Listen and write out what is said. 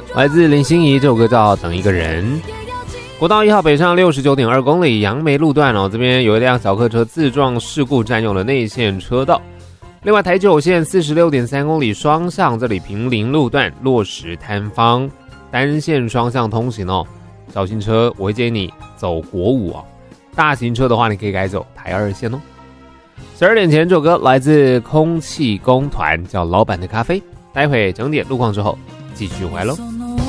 来自林心怡，这首歌叫《等一个人》。国道1号北上69.2公里，杨梅路段这边有一辆小客车自撞事故，占用了内线车道。另外，台9线46.3公里双向，这里平林路段落石摊方，单线双向通行小型车我会建议你走国5大型车的话你可以改走台2线12点前，这首歌来自空气工团，叫《老板的咖啡》。待会整点路况之后继续回来咯。